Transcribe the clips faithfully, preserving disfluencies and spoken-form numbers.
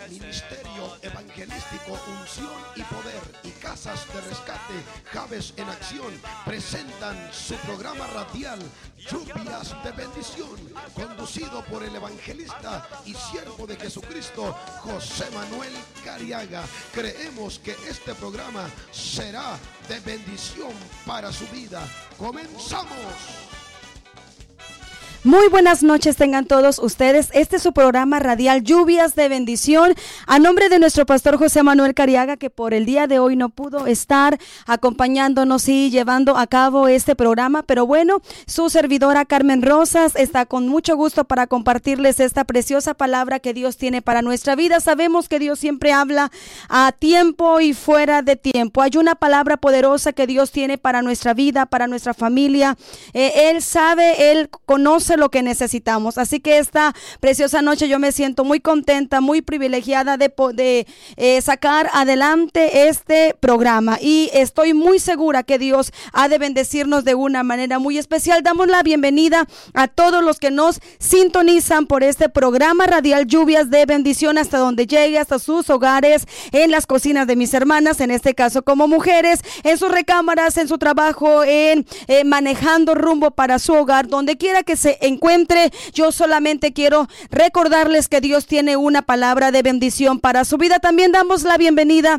Ministerio Evangelístico Unción y Poder y Casas de Rescate Javes en Acción presentan su programa radial Lluvias de Bendición, conducido por el evangelista y siervo de Jesucristo José Manuel Cariaga. Creemos que este programa será de bendición para su vida. Comenzamos. Muy buenas noches tengan todos ustedes. Este es su programa radial Lluvias de Bendición. A nombre de nuestro pastor José Manuel Cariaga, que por el día de hoy no pudo estar acompañándonos y llevando a cabo este programa, pero bueno, su servidora Carmen Rosas está con mucho gusto para compartirles esta preciosa palabra que Dios tiene para nuestra vida. Sabemos que Dios siempre habla a tiempo y fuera de tiempo. Hay una palabra poderosa que Dios tiene para nuestra vida, para nuestra familia. Eh, Él sabe, Él conoce lo que necesitamos. Así que esta preciosa noche yo me siento muy contenta, muy privilegiada de, de eh, sacar adelante este programa, y estoy muy segura que Dios ha de bendecirnos de una manera muy especial. Damos la bienvenida a todos los que nos sintonizan por este programa radial Lluvias de Bendición, hasta donde llegue, hasta sus hogares, en las cocinas de mis hermanas, en este caso como mujeres, en sus recámaras, en su trabajo, en eh, manejando rumbo para su hogar, donde quiera que se encuentre. Yo solamente quiero recordarles que Dios tiene una palabra de bendición para su vida. También damos la bienvenida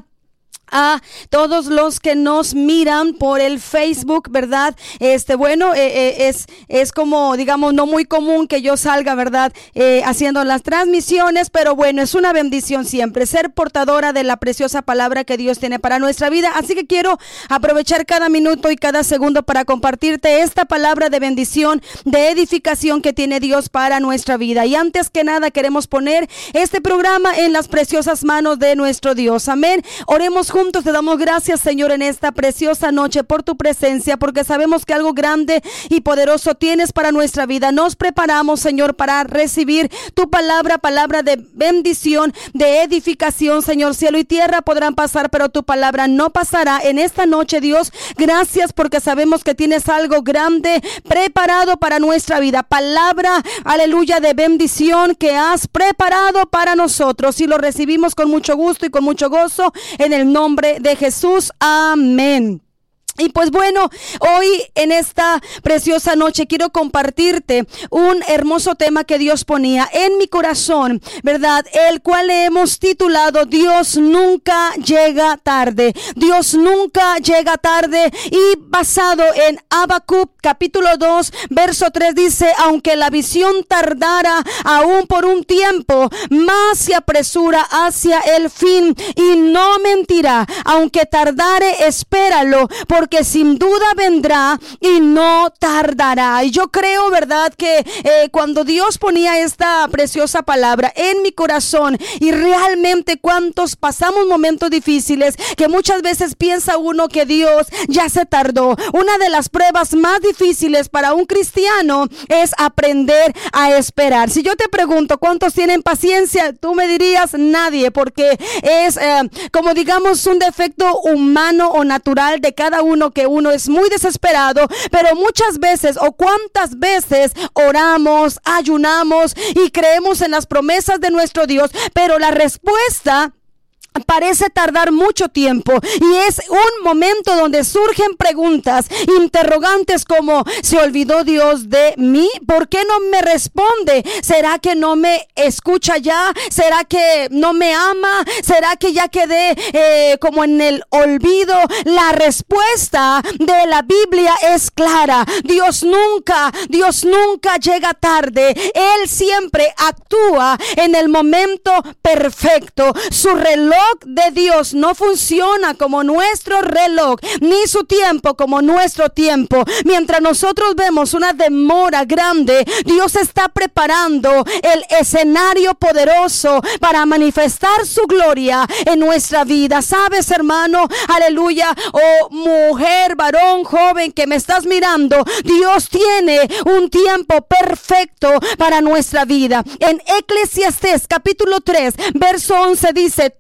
a todos los que nos miran por el Facebook, ¿verdad? Este, bueno, eh, eh, es, es como, digamos, no muy común que yo salga, ¿verdad? Eh, haciendo las transmisiones, pero bueno, es una bendición siempre ser portadora de la preciosa palabra que Dios tiene para nuestra vida. Así que quiero aprovechar cada minuto y cada segundo para compartirte esta palabra de bendición, de edificación que tiene Dios para nuestra vida. Y antes que nada queremos poner este programa en las preciosas manos de nuestro Dios. Amén. Oremos juntos. Te damos gracias, Señor, en esta preciosa noche por tu presencia, porque sabemos que algo grande y poderoso tienes para nuestra vida. Nos preparamos, Señor, para recibir tu palabra, palabra de bendición, de edificación. Señor, cielo y tierra podrán pasar, pero tu palabra no pasará. En esta noche, Dios, gracias porque sabemos que tienes algo grande preparado para nuestra vida. Palabra, aleluya, de bendición que has preparado para nosotros, y lo recibimos con mucho gusto y con mucho gozo en el nombre de Jesús, amén. Y pues bueno, hoy en esta preciosa noche quiero compartirte un hermoso tema que Dios ponía en mi corazón, ¿verdad? El cual le hemos titulado Dios nunca llega tarde. Dios nunca llega tarde, y basado en Habacuc capítulo dos, verso tres, dice: aunque la visión tardara aún por un tiempo, más se apresura hacia el fin y no mentirá. Aunque tardare, espéralo, porque que sin duda vendrá y no tardará. Y yo creo, verdad, que eh, cuando Dios ponía esta preciosa palabra en mi corazón, y realmente cuántos pasamos momentos difíciles que muchas veces piensa uno que Dios ya se tardó. Una de las pruebas más difíciles para un cristiano es aprender a esperar. Si yo te pregunto cuántos tienen paciencia, tú me dirías nadie, porque es eh, como digamos un defecto humano o natural de cada uno, que uno es muy desesperado. Pero muchas veces, o cuántas veces oramos, ayunamos y creemos en las promesas de nuestro Dios, pero la respuesta parece tardar mucho tiempo, y es un momento donde surgen preguntas, interrogantes como: ¿se olvidó Dios de mí? ¿Por qué no me responde? ¿Será que no me escucha ya? ¿Será que no me ama? ¿Será que ya quedé eh, como en el olvido? La respuesta de la Biblia es clara. Dios nunca, Dios nunca llega tarde. Él siempre actúa en el momento perfecto. Su reloj de Dios no funciona como nuestro reloj, ni su tiempo como nuestro tiempo. Mientras nosotros vemos una demora grande, Dios está preparando el escenario poderoso para manifestar su gloria en nuestra vida. ¿Sabes, hermano? Aleluya. Oh, mujer, varón, joven que me estás mirando, Dios tiene un tiempo perfecto para nuestra vida. En Eclesiastés capítulo tres, verso once dice: todo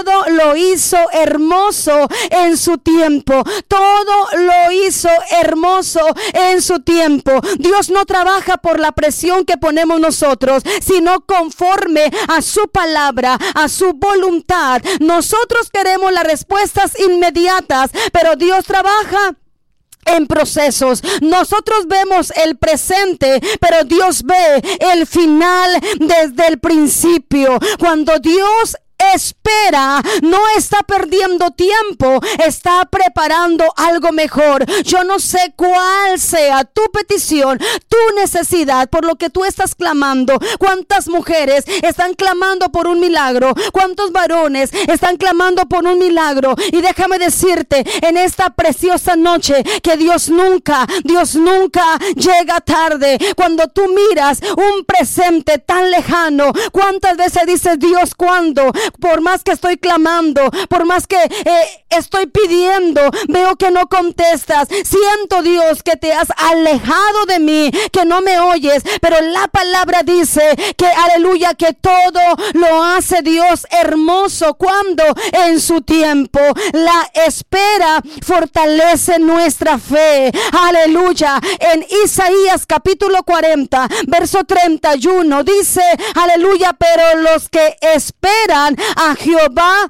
todo lo hizo hermoso en su tiempo. Todo lo hizo hermoso en su tiempo. Dios no trabaja por la presión que ponemos nosotros, sino conforme a su palabra, a su voluntad. Nosotros queremos las respuestas inmediatas, pero Dios trabaja en procesos. Nosotros vemos el presente, pero Dios ve el final desde el principio. Cuando Dios espera, no está perdiendo tiempo, está preparando algo mejor. Yo no sé cuál sea tu petición, tu necesidad, por lo que tú estás clamando. ¿Cuántas mujeres están clamando por un milagro? ¿Cuántos varones están clamando por un milagro? Y déjame decirte en esta preciosa noche que Dios nunca, Dios nunca llega tarde. Cuando tú miras un presente tan lejano, ¿cuántas veces dices, Dios, cuándo? Por más que estoy clamando, por más que eh, estoy pidiendo, veo que no contestas. Siento, Dios, que te has alejado de mí, que no me oyes. Pero la palabra dice que, aleluya, que todo lo hace Dios hermoso cuando en su tiempo. La espera fortalece nuestra fe. Aleluya. En Isaías capítulo cuarenta, verso treinta y uno dice, aleluya, pero los que esperan a Jehová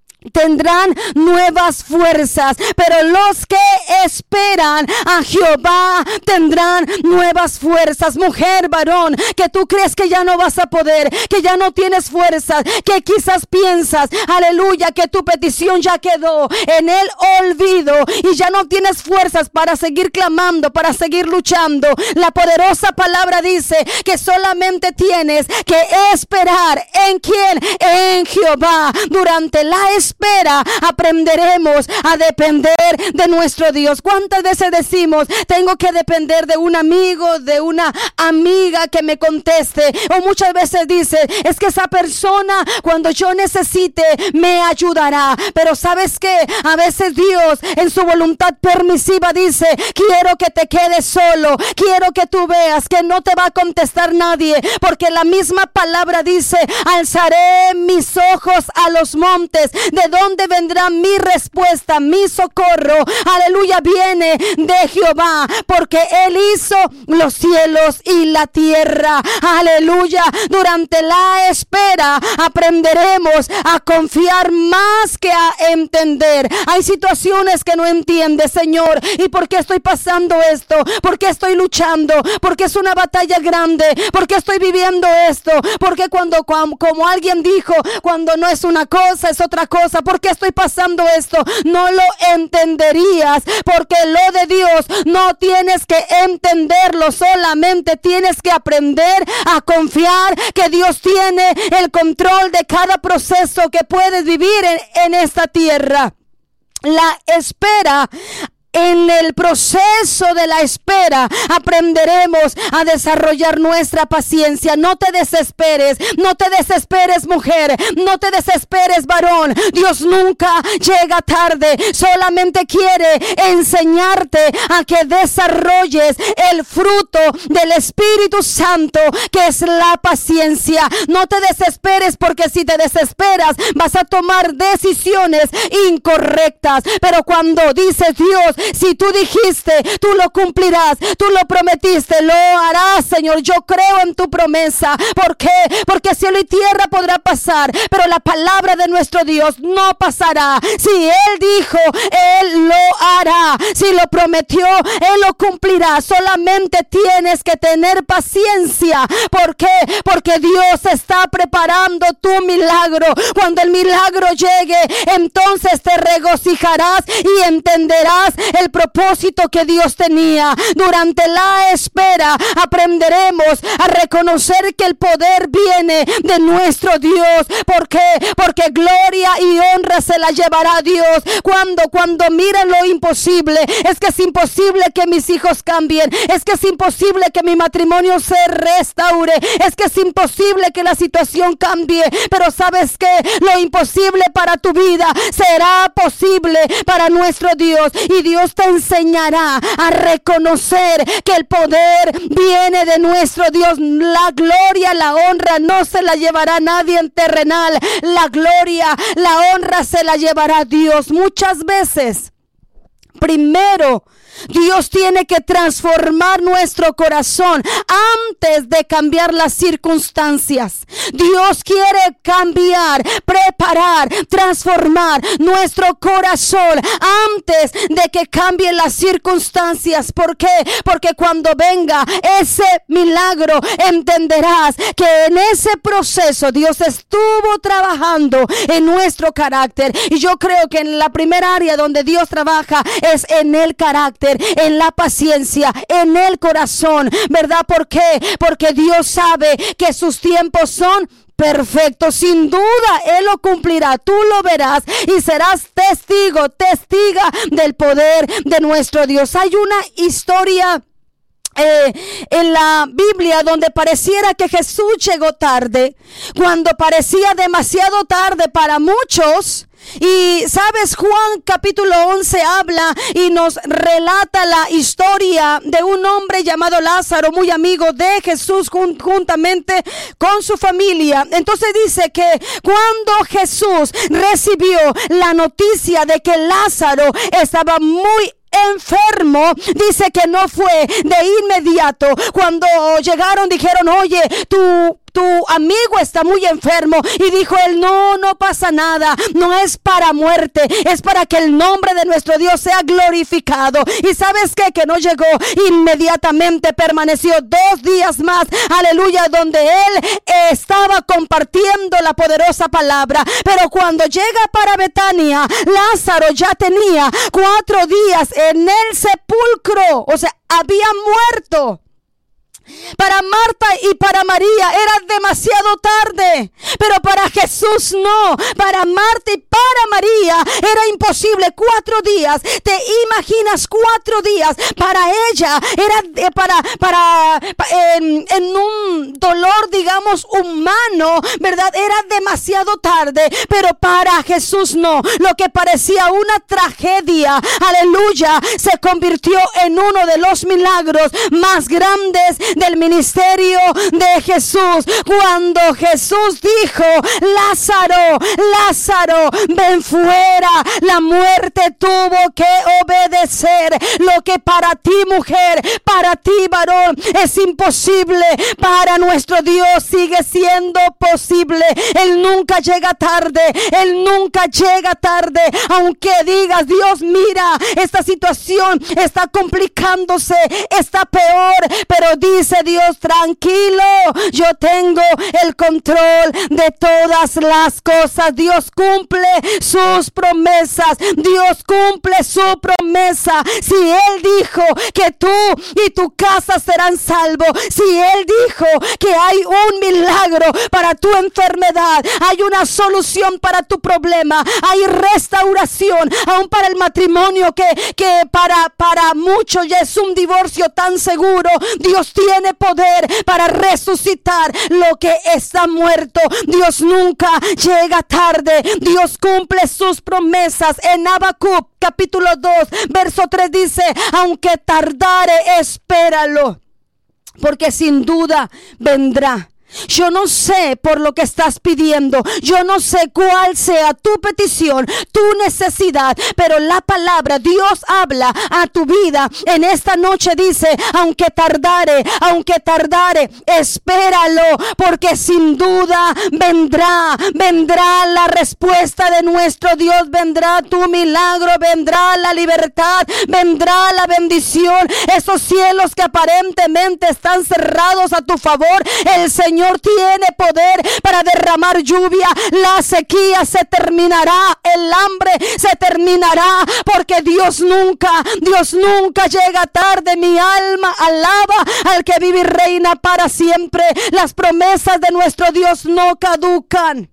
tendrán nuevas fuerzas, pero los que esperan a Jehová tendrán nuevas fuerzas. Mujer, varón, que tú crees que ya no vas a poder, que ya no tienes fuerzas, que quizás piensas, aleluya, que tu petición ya quedó en el olvido y ya no tienes fuerzas para seguir clamando, para seguir luchando. La poderosa palabra dice que solamente tienes que esperar. ¿En quién? En Jehová. Durante la espera espera aprenderemos a depender de nuestro Dios. ¿Cuántas veces decimos, tengo que depender de un amigo, de una amiga que me conteste? O muchas veces dices, es que esa persona cuando yo necesite me ayudará. Pero ¿sabes qué? A veces Dios en su voluntad permisiva dice, quiero que te quedes solo, quiero que tú veas que no te va a contestar nadie, porque la misma palabra dice, alzaré mis ojos a los montes, ¿de dónde vendrá mi respuesta? Mi socorro, aleluya, viene de Jehová, porque Él hizo los cielos y la tierra. Aleluya. Durante la espera aprenderemos a confiar más que a entender. Hay situaciones que no entiendes, Señor, ¿y por qué estoy pasando esto? ¿Por qué estoy luchando? ¿Por qué es una batalla grande? ¿Por qué estoy viviendo esto? Porque cuando, como, como alguien dijo, cuando no es una cosa es otra cosa. ¿Por qué estoy pasando esto? No lo entenderías, porque lo de Dios no tienes que entenderlo, solamente tienes que aprender a confiar que Dios tiene el control de cada proceso que puedes vivir en, en esta tierra. La espera. En el proceso de la espera aprenderemos a desarrollar nuestra paciencia. No te desesperes, no te desesperes, mujer, no te desesperes, varón. Dios nunca llega tarde, solamente quiere enseñarte a que desarrolles el fruto del Espíritu Santo, que es la paciencia. No te desesperes, porque si te desesperas vas a tomar decisiones incorrectas. Pero cuando dices, Dios, si tú dijiste, tú lo cumplirás, tú lo prometiste, lo harás, Señor. Yo creo en tu promesa. ¿Por qué? Porque cielo y tierra podrá pasar, pero la palabra de nuestro Dios no pasará. Si Él dijo, Él lo hará. Si lo prometió, Él lo cumplirá. Solamente tienes que tener paciencia. ¿Por qué? Porque Dios está preparando tu milagro. Cuando el milagro llegue, entonces te regocijarás y entenderás el propósito que Dios tenía. Durante la espera aprenderemos a reconocer que el poder viene de nuestro Dios. ¿Por qué? Porque gloria y honra se la llevará Dios. Cuando, cuando miran lo imposible, es que es imposible que mis hijos cambien, es que es imposible que mi matrimonio se restaure, es que es imposible que la situación cambie. Pero ¿sabes qué? Lo imposible para tu vida será posible para nuestro Dios. Y Dios Dios te enseñará a reconocer que el poder viene de nuestro Dios. La gloria, la honra no se la llevará nadie en terrenal. La gloria, la honra se la llevará Dios. Muchas veces, primero, Dios tiene que transformar nuestro corazón antes de cambiar las circunstancias. Dios quiere cambiar, preparar, transformar nuestro corazón antes de que cambien las circunstancias. ¿Por qué? Porque cuando venga ese milagro, entenderás que en ese proceso Dios estuvo trabajando en nuestro carácter. Y yo creo que en la primera área donde Dios trabaja es en el carácter, en la paciencia, en el corazón, ¿verdad? ¿Por qué? Porque Dios sabe que sus tiempos son perfectos. Sin duda Él lo cumplirá. Tú lo verás y serás testigo, testiga del poder de nuestro Dios. Hay una historia Eh, en la Biblia donde pareciera que Jesús llegó tarde, cuando parecía demasiado tarde para muchos. Y sabes, Juan capítulo once habla y nos relata la historia de un hombre llamado Lázaro, muy amigo de Jesús, jun- juntamente con su familia. Entonces dice que cuando Jesús recibió la noticia de que Lázaro estaba muy enfermo, dice que no fue de inmediato. Cuando llegaron dijeron: oye, tú tu amigo está muy enfermo. Y dijo él: no, no pasa nada, no es para muerte, es para que el nombre de nuestro Dios sea glorificado. Y sabes qué, que no llegó inmediatamente, permaneció dos días más, aleluya, donde él estaba compartiendo la poderosa palabra. Pero cuando llega para Betania, Lázaro ya tenía cuatro días en el sepulcro, o sea, había muerto. Para Marta y para María era demasiado tarde, pero para Jesús no. Para Marta y para María era imposible. Cuatro días, ¿te imaginas? Cuatro días para ella era para, para, para en, en un dolor, digamos, humano, ¿verdad? Era demasiado tarde, pero para Jesús no. Lo que parecía una tragedia, aleluya, se convirtió en uno de los milagros más grandes del ministerio de Jesús. Cuando Jesús dijo: Lázaro, Lázaro, ven fuera, la muerte tuvo que obedecer. Lo que para ti, mujer, para ti, varón, es imposible, para nuestro Dios sigue siendo posible. Él nunca llega tarde, Él nunca llega tarde. Aunque digas: Dios, mira, esta situación está complicándose, está peor, pero dice Dios: tranquilo, yo tengo el control de todas las cosas. Dios cumple sus promesas, Dios cumple su promesa. Si Él dijo que tú y tu casa serán salvos, si Él dijo que hay un milagro para tu enfermedad, hay una solución para tu problema, hay restauración, aún para el matrimonio que, que para, para muchos ya es un divorcio tan seguro. Dios tiene poder para resucitar lo que está muerto. Dios nunca llega tarde, Dios cumple sus promesas. En Habacuc capítulo dos verso tres dice: aunque tardare, espéralo, porque sin duda vendrá. Yo no sé por lo que estás pidiendo, yo no sé cuál sea tu petición, tu necesidad, pero la palabra, Dios habla a tu vida en esta noche. Dice: aunque tardare, aunque tardare, espéralo, porque sin duda vendrá, vendrá la respuesta de nuestro Dios, vendrá tu milagro, vendrá la libertad, vendrá la bendición. Esos cielos que aparentemente están cerrados a tu favor, el Señor Señor tiene poder para derramar lluvia. La sequía se terminará, el hambre se terminará, porque Dios nunca, Dios nunca llega tarde. Mi alma alaba al que vive y reina para siempre. Las promesas de nuestro Dios no caducan.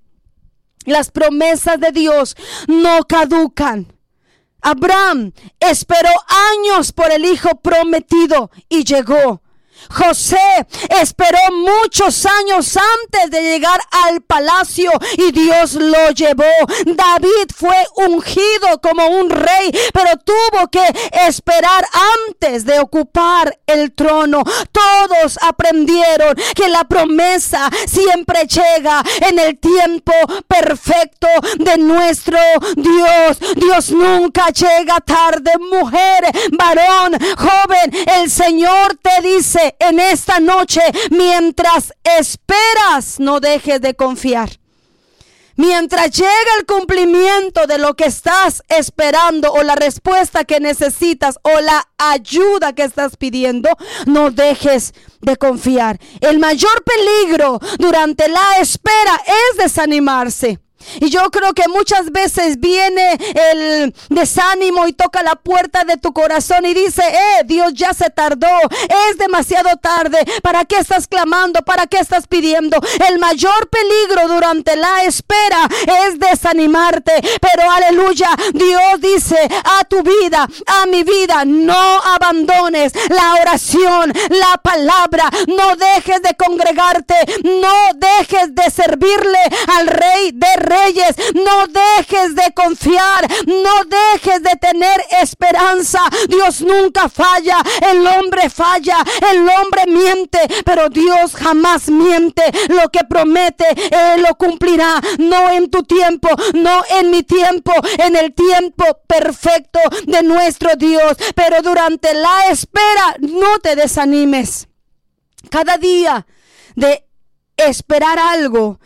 Las promesas de Dios no caducan. Abraham esperó años por el hijo prometido y llegó. José esperó muchos años antes de llegar al palacio y Dios lo llevó. David fue ungido como un rey, pero tuvo que esperar antes de ocupar el trono. Todos aprendieron que la promesa siempre llega en el tiempo perfecto de nuestro Dios. Dios nunca llega tarde. Mujer, varón, joven, el Señor te dice en esta noche, mientras esperas, no dejes de confiar. Mientras llega el cumplimiento de lo que estás esperando, o la respuesta que necesitas, o la ayuda que estás pidiendo, no dejes de confiar. El mayor peligro durante la espera es desanimarse. Y yo creo que muchas veces viene el desánimo y toca la puerta de tu corazón y dice, eh, Dios ya se tardó, es demasiado tarde, ¿para qué estás clamando? ¿Para qué estás pidiendo? El mayor peligro durante la espera es desanimarte, pero aleluya, Dios dice a tu vida, a mi vida, no abandones la oración, la palabra, no dejes de congregarte, no dejes de servirle al Rey de Reyes. No dejes de confiar, no dejes de tener esperanza. Dios nunca falla, el hombre falla, el hombre miente, pero Dios jamás miente. Lo que promete, Él lo cumplirá, no en tu tiempo, no en mi tiempo, en el tiempo perfecto de nuestro Dios. Pero durante la espera, no te desanimes. Cada día de esperar algo,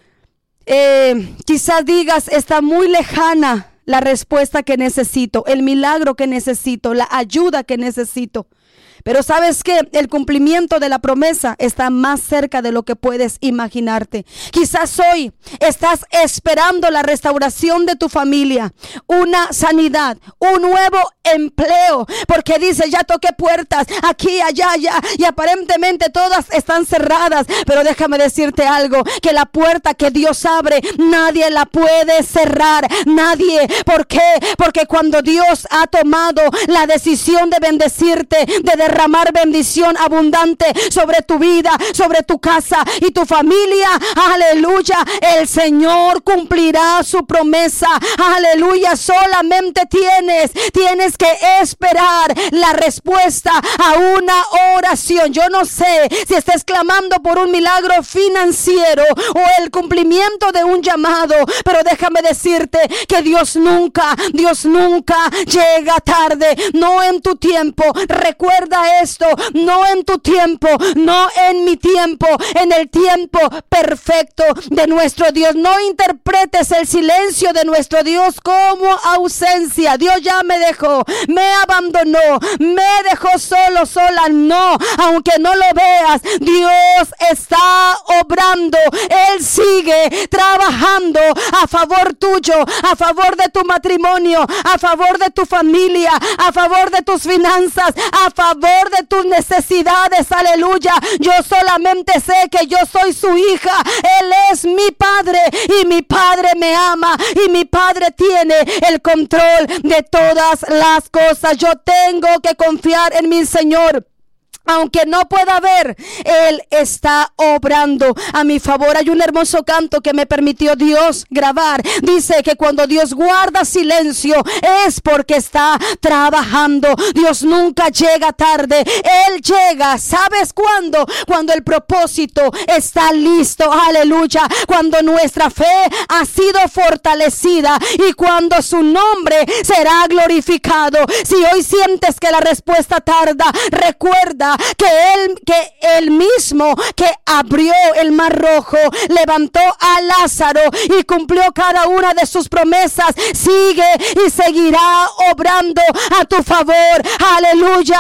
Eh, quizás digas, está muy lejana la respuesta que necesito, el milagro que necesito, la ayuda que necesito. Pero ¿sabes qué? El cumplimiento de la promesa está más cerca de lo que puedes imaginarte. Quizás hoy estás esperando la restauración de tu familia, una sanidad, un nuevo empleo, porque dices, ya toqué puertas aquí, allá, allá, y aparentemente todas están cerradas. Pero déjame decirte algo, que la puerta que Dios abre, nadie la puede cerrar, nadie. ¿Por qué? Porque cuando Dios ha tomado la decisión de bendecirte, de derramar bendición abundante sobre tu vida, sobre tu casa y tu familia, aleluya, el Señor cumplirá su promesa, aleluya. Solamente tienes, tienes que esperar la respuesta a una oración. Yo no sé si estés clamando por un milagro financiero o el cumplimiento de un llamado, pero déjame decirte que Dios nunca, Dios nunca llega tarde, no en tu tiempo. Recuerda esto, no en tu tiempo, no en mi tiempo, en el tiempo perfecto de nuestro Dios. No interpretes el silencio de nuestro Dios como ausencia. Dios ya me dejó, me abandonó, me dejó solo, sola. No, aunque no lo veas, Dios está obrando, Él sigue trabajando a favor tuyo, a favor de tu matrimonio, a favor de tu familia, a favor de tus finanzas, a favor de tus necesidades, aleluya. Yo solamente sé que yo soy su hija, Él es mi Padre y mi Padre me ama y mi Padre tiene el control de todas las cosas. Yo tengo que confiar en mi Señor. Aunque no pueda ver, Él está obrando a mi favor. Hay un hermoso canto que me permitió Dios grabar. Dice que cuando Dios guarda silencio es porque está trabajando. Dios nunca llega tarde. Él llega, ¿sabes cuándo? Cuando el propósito está listo, aleluya. Cuando nuestra fe ha sido fortalecida y cuando su nombre será glorificado. Si hoy sientes que la respuesta tarda, recuerda que él, que él mismo que abrió el mar rojo, levantó a Lázaro y cumplió cada una de sus promesas, sigue y seguirá obrando a tu favor, aleluya.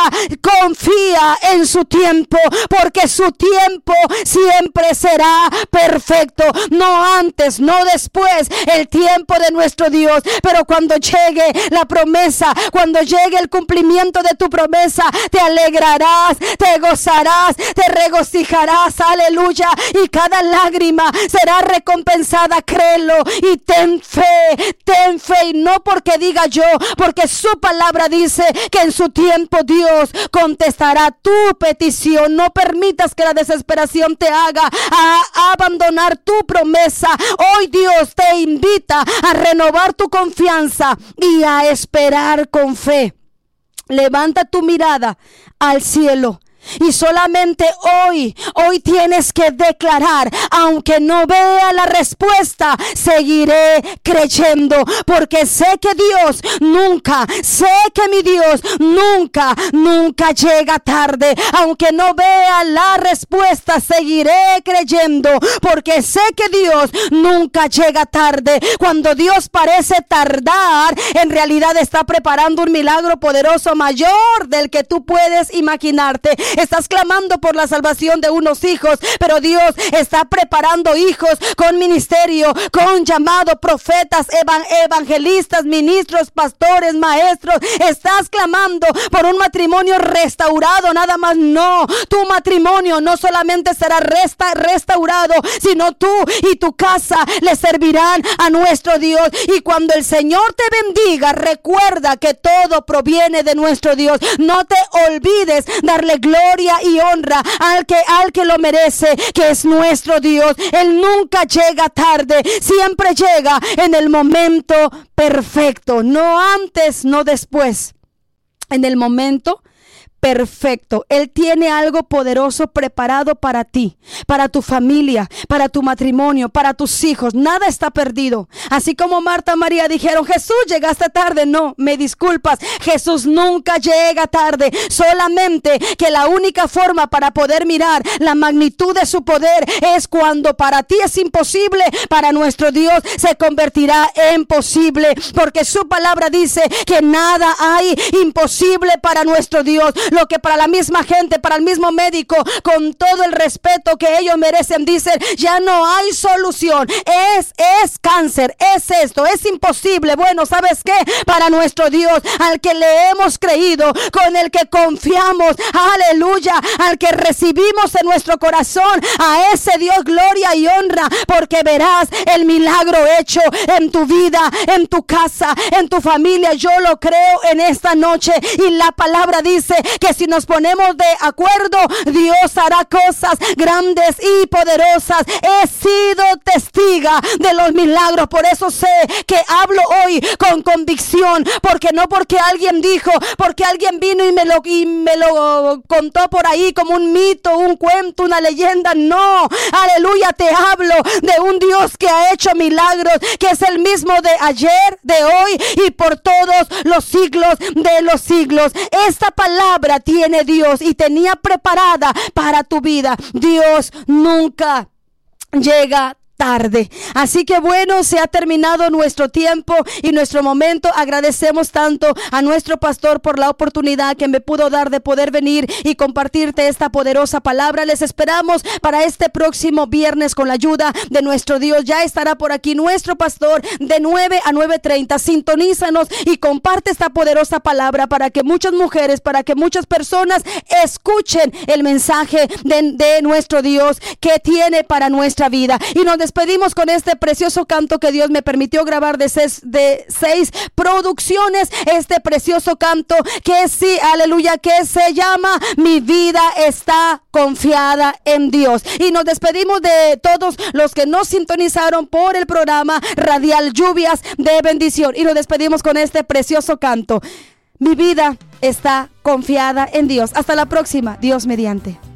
Confía en su tiempo, porque su tiempo siempre será perfecto, no antes, no después, el tiempo de nuestro Dios. Pero cuando llegue la promesa, cuando llegue el cumplimiento de tu promesa, te alegrarás te gozarás, te regocijarás, aleluya, y cada lágrima será recompensada, créelo y ten fe, ten fe, y no porque diga yo, porque su palabra dice que en su tiempo Dios contestará tu petición. No permitas que la desesperación te haga a abandonar tu promesa. Hoy Dios te invita a renovar tu confianza y a esperar con fe. Levanta tu mirada al cielo. Y solamente hoy, hoy tienes que declarar, aunque no vea la respuesta, seguiré creyendo, porque sé que Dios nunca, sé que mi Dios nunca, nunca llega tarde. Aunque no vea la respuesta, seguiré creyendo, porque sé que Dios nunca llega tarde. Cuando Dios parece tardar, en realidad está preparando un milagro poderoso mayor del que tú puedes imaginarte. Estás clamando por la salvación de unos hijos, pero Dios está preparando hijos con ministerio, con llamado, profetas, evan- evangelistas, ministros, pastores, maestros. Estás clamando por un matrimonio restaurado, nada más. No, tu matrimonio no solamente será resta- restaurado, sino tú y tu casa le servirán a nuestro Dios. Y cuando el Señor te bendiga, recuerda que todo proviene de nuestro Dios. No te olvides darle gloria y honra al que, al que lo merece, que es nuestro Dios. Él nunca llega tarde, siempre llega en el momento perfecto, no antes, no después, en el momento perfecto. Él tiene algo poderoso preparado para ti, para tu familia, para tu matrimonio, para tus hijos. Nada está perdido. Así como Marta y María dijeron, Jesús, llegaste tarde. No, me disculpas, Jesús nunca llega tarde. Solamente que la única forma para poder mirar la magnitud de su poder es cuando para ti es imposible, para nuestro Dios se convertirá en posible, porque su palabra dice que nada hay imposible para nuestro Dios. Lo que para la misma gente, para el mismo médico, con todo el respeto que ellos merecen, dicen, ya no hay solución, es, es cáncer, es esto, es imposible. Bueno, ¿sabes qué? Para nuestro Dios, al que le hemos creído, con el que confiamos, aleluya, al que recibimos en nuestro corazón, a ese Dios gloria y honra, porque verás el milagro hecho en tu vida, en tu casa, en tu familia. Yo lo creo en esta noche, y la palabra dice que si nos ponemos de acuerdo, Dios hará cosas grandes y poderosas. He sido testiga de los milagros, por eso sé que hablo hoy con convicción, porque no porque alguien dijo, porque alguien vino y me lo, y me lo contó por ahí como un mito, un cuento, una leyenda. No, aleluya, te hablo de un Dios que ha hecho milagros, que es el mismo de ayer, de hoy y por todos los siglos de los siglos. Esta palabra tiene Dios y tenía preparada para tu vida. Dios nunca llega tarde. Así que bueno, se ha terminado nuestro tiempo y nuestro momento. Agradecemos tanto a nuestro pastor por la oportunidad que me pudo dar de poder venir y compartirte esta poderosa palabra. Les esperamos para este próximo viernes con la ayuda de nuestro Dios. Ya estará por aquí nuestro pastor de nueve a nueve treinta. Sintonízanos y comparte esta poderosa palabra para que muchas mujeres, para que muchas personas escuchen el mensaje de, de nuestro Dios que tiene para nuestra vida. Y nos despedimos con este precioso canto que Dios me permitió grabar de seis, de seis producciones. Este precioso canto que sí, aleluya, que se llama Mi vida está confiada en Dios. Y nos despedimos de todos los que nos sintonizaron por el programa radial Lluvias de Bendición. Y nos despedimos con este precioso canto. Mi vida está confiada en Dios. Hasta la próxima, Dios mediante.